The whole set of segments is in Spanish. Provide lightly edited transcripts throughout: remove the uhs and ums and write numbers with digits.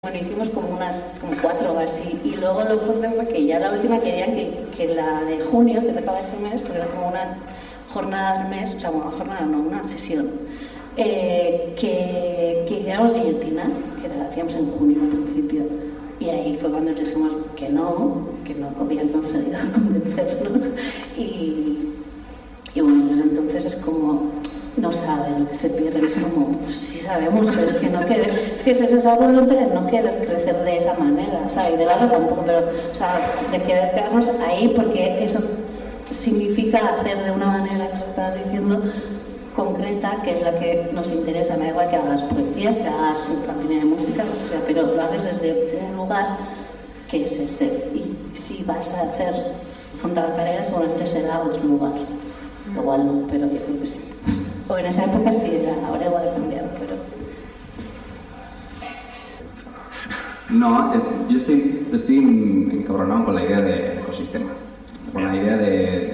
Bueno, hicimos como 4 o así, y luego lo fuerte fue que ya la última querían que la de junio, que tocaba ese mes, porque era como una jornada al mes, o sea, una jornada, no, una sesión, que hiciéramos guillotina, que la hacíamos en junio al principio, y ahí fue cuando nos dijimos que no habían conseguido convencernos, y bueno, desde entonces es como... No saben lo que se pierde, es como, pues sí sabemos, pero es que no querer, es que eso es algo de no querer crecer de esa manera, o sea, y de largo tampoco, pero, o sea, de querer quedarnos ahí porque eso significa hacer de una manera, que lo estabas diciendo, concreta, que es la que nos interesa. Me da igual que hagas poesías, que hagas un fanzine de música, o sea, pero lo haces desde un lugar que es ese, y si vas a hacer fundar carreras, seguramente será otro lugar, igual no, pero yo creo que sí. O en esa época sí era, ahora igual ha cambiado, pero... No, yo estoy encabronado con la idea de ecosistema, con la idea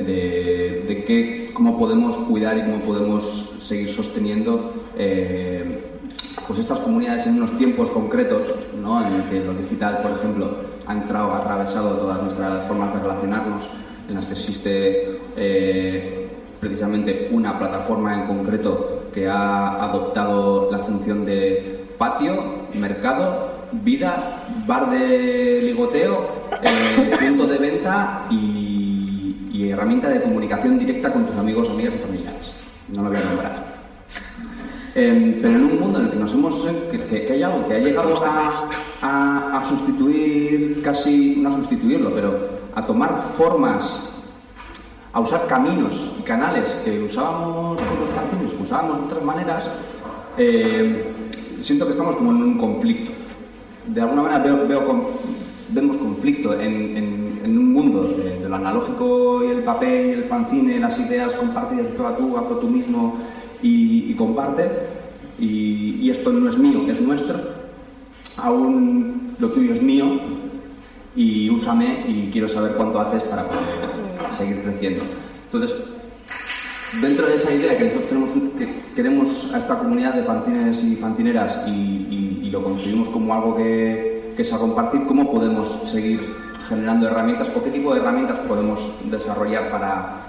de cómo podemos cuidar y cómo podemos seguir sosteniendo pues estas comunidades en unos tiempos concretos, ¿no? En el que lo digital, por ejemplo, ha atravesado todas nuestras formas de relacionarnos, en las que existe... precisamente una plataforma en concreto que ha adoptado la función de patio, mercado, vida, bar de ligoteo, punto de venta y herramienta de comunicación directa con tus amigos, amigas y familiares. No lo voy a nombrar. Pero en un mundo en el que nos hemos... que hay algo que ha llegado a sustituir, casi no a sustituirlo, pero a tomar formas, a usar caminos y canales que usábamos con los fanzines, que usábamos de otras maneras, siento que estamos como en un conflicto. De alguna manera vemos conflicto en un mundo de lo analógico y el papel y el fanzine, las ideas compartidas tú a tú, hazlo tú mismo y comparte, y esto no es mío, es nuestro. Aún lo tuyo es mío y úsame y quiero saber cuánto haces para poder seguir creciendo. Entonces, dentro de esa idea que nosotros queremos a esta comunidad de fanzines y fanzineras y lo concebimos como algo que es a compartir, ¿cómo podemos seguir generando herramientas o qué tipo de herramientas podemos desarrollar para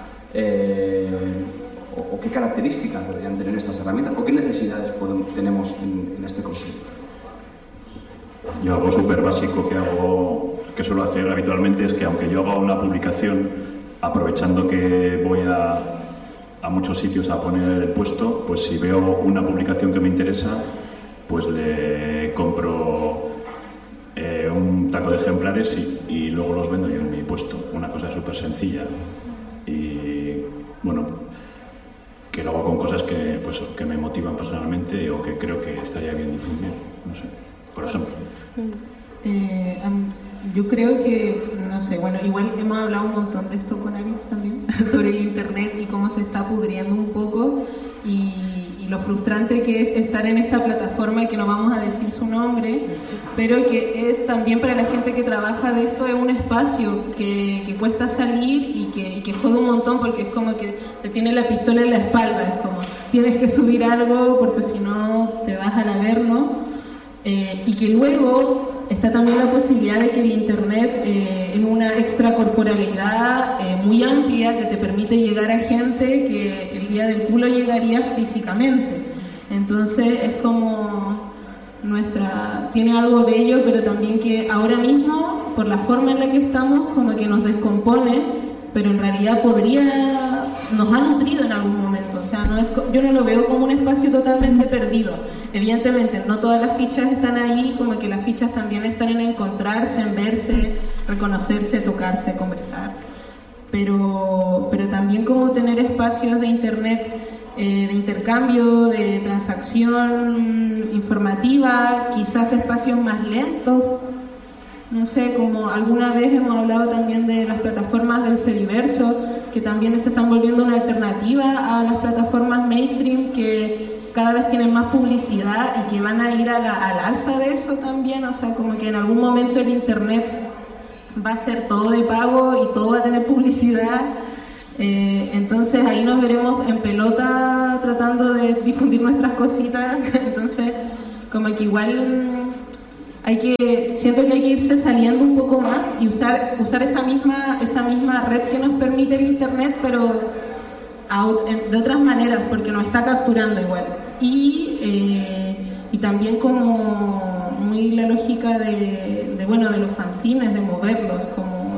o qué características deberían tener estas herramientas o qué necesidades tenemos en este conflicto? Yo algo súper básico que suelo hacer habitualmente es que aunque yo haga una publicación aprovechando que voy a muchos sitios a poner el puesto, pues si veo una publicación que me interesa, pues le compro un taco de ejemplares y luego los vendo yo en mi puesto. Una cosa súper sencilla y bueno, que lo hago con cosas que me motivan personalmente o que creo que estaría bien difundir, no sé, por ejemplo. Yo creo que, no sé, bueno, igual hemos hablado un montón de esto con Alex también, sobre el internet y cómo se está pudriendo un poco y lo frustrante que es estar en esta plataforma y que no vamos a decir su nombre, pero que es también para la gente que trabaja de esto, es un espacio que cuesta salir y que jode un montón porque es como que te tiene la pistola en la espalda, es como tienes que subir algo porque si no te vas al averno. Y que luego está también la posibilidad de que el internet es una extracorporalidad muy amplia que te permite llegar a gente que el día del culo llegaría físicamente. Entonces es como tiene algo bello, pero también que ahora mismo, por la forma en la que estamos, como que nos descompone, pero en realidad nos ha nutrido en algún momento. O sea, yo no lo veo como un espacio totalmente perdido. Evidentemente, no todas las fichas están ahí, como que las fichas también están en encontrarse, en verse, reconocerse, tocarse, conversar. Pero también como tener espacios de internet, de intercambio, de transacción informativa, quizás espacios más lentos. No sé, como alguna vez hemos hablado también de las plataformas del Fediverso, que también se están volviendo una alternativa a las plataformas mainstream que cada vez tienen más publicidad y que van a ir al alza de eso también. O sea, como que en algún momento el internet va a ser todo de pago y todo va a tener publicidad. Entonces ahí nos veremos en pelota tratando de difundir nuestras cositas. Entonces, como que igual siento que hay que irse saliendo un poco más y usar esa misma red que nos permite el internet, pero de otras maneras, porque nos está capturando igual. Y también como muy la lógica de los fanzines, de moverlos, como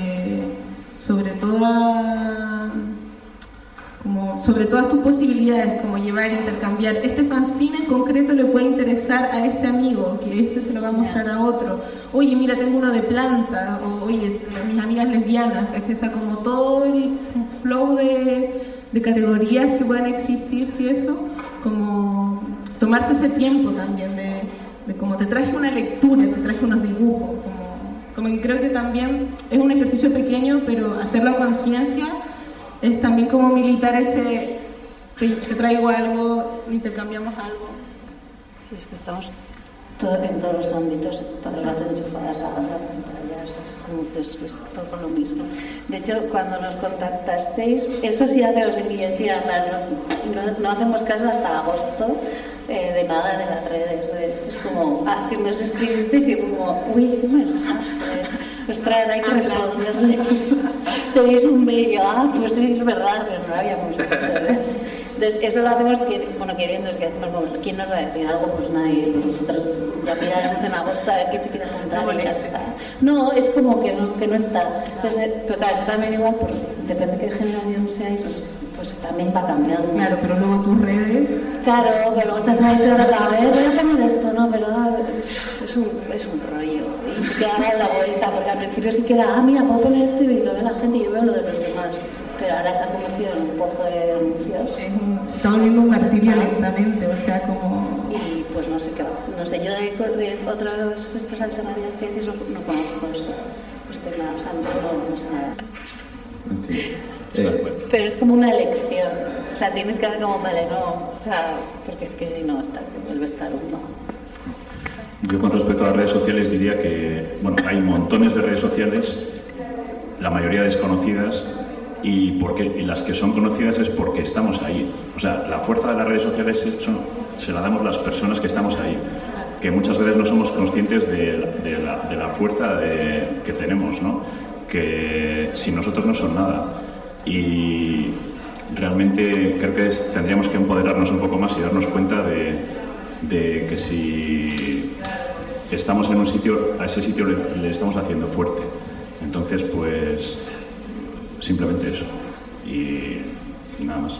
sobre todas tus posibilidades, como llevar, intercambiar. Este fanzine en concreto le puede interesar a este amigo, que este se lo va a mostrar a otro. Oye, mira, tengo uno de planta, o oye, mis amigas lesbianas, ¿cachai? O sea, como todo el flow de categorías que puedan existir, si eso, como tomarse ese tiempo también de como te traje una lectura, te traje unos dibujos, como que creo que también es un ejercicio pequeño, pero hacerlo a conciencia es también como militar ese te traigo algo, intercambiamos algo. Sí, es que estamos en todos los ámbitos todo el rato enchufadas a las pantallas, es como es todo lo mismo. De hecho, cuando nos contactasteis, eso sí hacemos en guillotina, no hacemos caso hasta agosto de nada de las redes. Es como, que nos escribisteis y fue como, uy, qué mensaje. Ostras, hay que responderles. Tenéis un mail, pues sí, es verdad, pero no lo habíamos visto, ¿ves? Entonces, eso lo hacemos queriendo, es que hacemos como, ¿quién nos va a decir algo? Pues nadie, pues nosotros ya miraremos en agosto a ver quién se quiere apuntar y ya está. No, es como que no está. Entonces, pero claro, eso también igual, pues, depende de qué generación seáis, pues también va cambiando. Claro, pero luego tus redes... Claro, pero luego estás ahí toda la vez, voy a poner esto, no, pero es un rollo. Y sí que hagas la vuelta, porque al principio sí que era, mira, puedo poner esto y lo ve la gente y yo veo lo de los demás. Pero ahora se ha convertido en un pozo de denuncios. Se está volviendo un martirio lentamente, o sea, como... Y pues no sé qué va. No sé, yo de otras estas alternativas que decís no conozco los temas, o sea, no sé nada. En fin. Pero es como una elección. O sea, tienes que hacer como, vale, no, o sea, porque es que si no, te vuelve a estar uno. Yo con respecto a las redes sociales diría que, bueno, hay montones de redes sociales, la mayoría desconocidas, y las que son conocidas es porque estamos ahí. O sea, la fuerza de las redes sociales se la damos las personas que estamos ahí, que muchas veces no somos conscientes de la fuerza que tenemos, ¿no? Que sin nosotros no son nada. Y realmente creo que tendríamos que empoderarnos un poco más y darnos cuenta de que si estamos en un sitio, a ese sitio le estamos haciendo fuerte. Entonces, pues simplemente eso y nada más.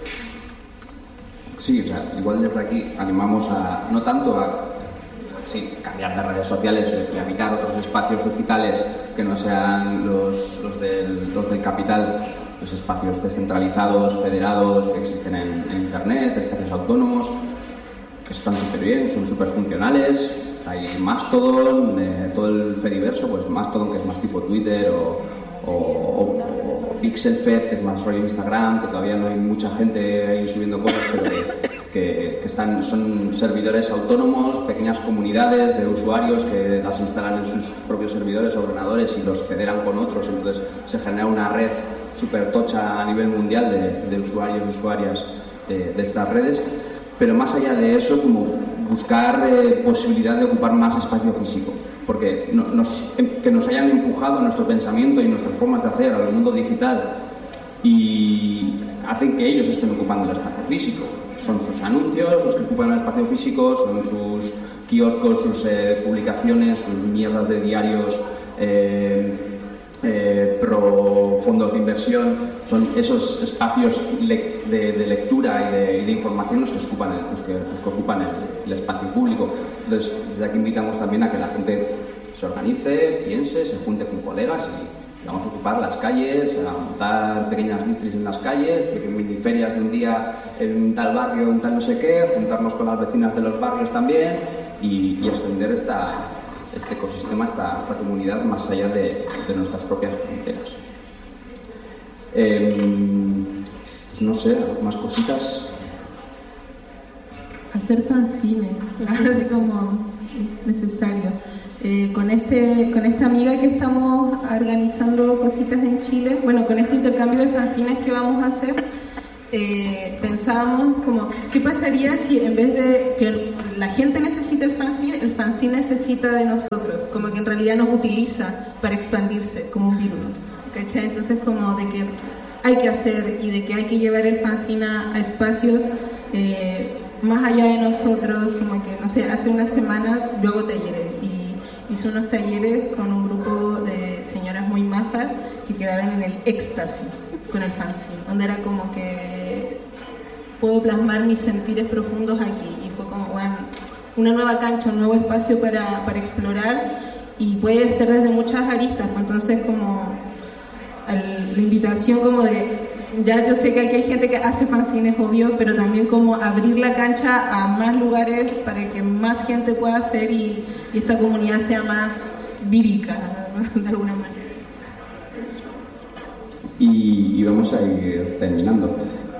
Sí, o sea, igual desde aquí animamos no tanto a cambiar de redes sociales y habitar otros espacios digitales que no sean los del capital, los espacios descentralizados, federados que existen en internet, espacios autónomos que están súper bien, son súper funcionales. Hay Mastodon, todo el Fediverso, pues Mastodon, que es más tipo Twitter, o Pixelfed, que es más rollo Instagram, que todavía no hay mucha gente ahí subiendo cosas, pero que son servidores autónomos, pequeñas comunidades de usuarios que las instalan en sus propios servidores o ordenadores y los federan con otros. Entonces se genera una red súper tocha a nivel mundial de usuarios y usuarias de estas redes. Pero más allá de eso, como buscar posibilidad de ocupar más espacio físico, porque que nos hayan empujado nuestro pensamiento y nuestras formas de hacer al mundo digital y hacen que ellos estén ocupando el espacio físico. Son sus anuncios los que ocupan el espacio físico, son sus kioscos, sus publicaciones, sus mierdas de diarios pro fondos de inversión. Son esos espacios de lectura y de información los que ocupan el espacio público. Entonces, desde aquí invitamos también a que la gente se organice, piense, se junte con colegas y vamos a ocupar las calles, a montar pequeñas distris en las calles, miniferias de un día en tal barrio, en tal no sé qué, juntarnos con las vecinas de los barrios también y extender este ecosistema, esta comunidad más allá de nuestras propias fronteras. Pues no sé, más cositas. Hacer fanzines, así como necesario. Con esta amiga que estamos organizando cositas en Chile, bueno, con este intercambio de fanzines que vamos a hacer, pensábamos como, ¿qué pasaría si en vez de que la gente necesita necesita el fanzine necesita de nosotros, como que en realidad nos utiliza para expandirse como un virus, ¿cachai? Entonces como de que hay que hacer y de que hay que llevar el fanzine a espacios más allá de nosotros, como que, no sé, hace unas semanas yo hago talleres y hice unos talleres con un grupo de señoras muy majas que quedaron en el éxtasis con el fanzine, donde era como que puedo plasmar mis sentires profundos aquí, y fue como, bueno, una nueva cancha, un nuevo espacio para explorar, y puede ser desde muchas aristas, pues entonces como la invitación como de, ya yo sé que aquí hay gente que hace fanzines, obvio, pero también como abrir la cancha a más lugares para que más gente pueda hacer y esta comunidad sea más vírica, ¿no? De alguna manera. Y vamos a ir terminando.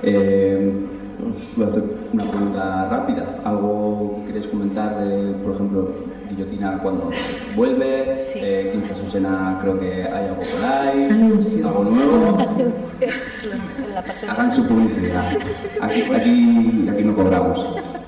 Os voy a hacer una pregunta rápida. ¿Algo que queréis comentar de, por ejemplo, Guillotina cuando vuelve? Sí. Quinta Susena, creo que hay algo por ahí. Anuncios. Algo nuevo. Hagan su publicidad. Aquí no cobramos.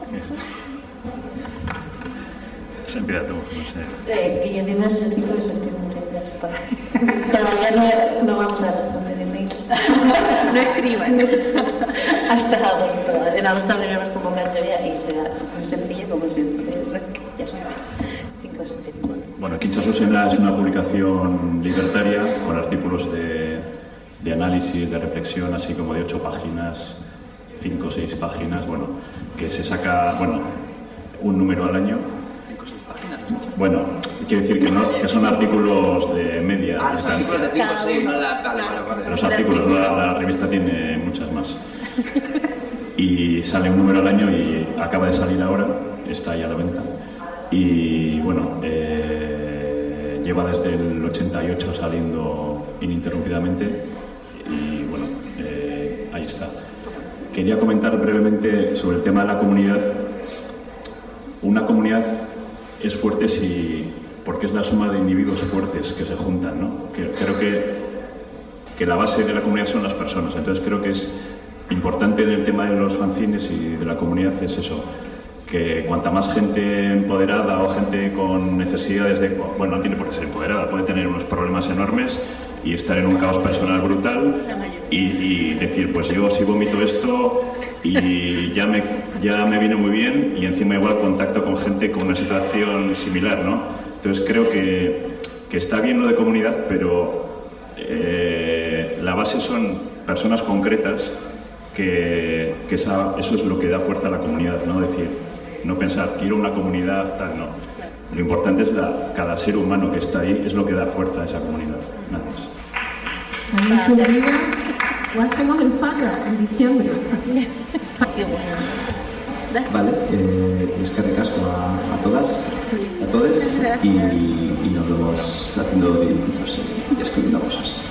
Se empieza tú, no sé. Guillotina es el 5 de septiembre, ya está. Todavía no vamos a responder emails. No escriban. Hasta agosto. En agosto abriremos convocatoria y será muy sencillo como siempre. Ya está. 5 de septiembre. Bueno, Quincha Susena es una publicación libertaria con artículos de análisis, de reflexión, así como de 8 páginas, 5 o 6 páginas, bueno, que se saca, bueno, un número al año. Bueno, quiero decir que son artículos de media distancia. Los artículos, la revista tiene muchas más. Y sale un número al año y acaba de salir ahora, está ya a la venta. Y bueno, lleva desde el 88 saliendo ininterrumpidamente y bueno, ahí está. Quería comentar brevemente sobre el tema de la comunidad. Una comunidad es fuerte porque es la suma de individuos fuertes que se juntan, ¿no? Creo que la base de la comunidad son las personas, entonces creo que es importante en el tema de los fanzines y de la comunidad es eso, que cuanta más gente empoderada o gente con necesidades de... Bueno, no tiene por qué ser empoderada, puede tener unos problemas enormes y estar en un caos personal brutal y decir, pues yo si vomito esto y ya me viene muy bien y encima igual contacto con gente con una situación similar, ¿no? Entonces creo que está bien lo de comunidad, pero la base son personas concretas que eso es lo que da fuerza a la comunidad, ¿no? Decir, no pensar, quiero una comunidad, tal, no. Lo importante es cada ser humano que está ahí, es lo que da fuerza a esa comunidad. Nada más. O hacemos el FACA en diciembre. Vale, es que recasco a todas, a todos y nos vemos haciendo dibujos y escribiendo cosas.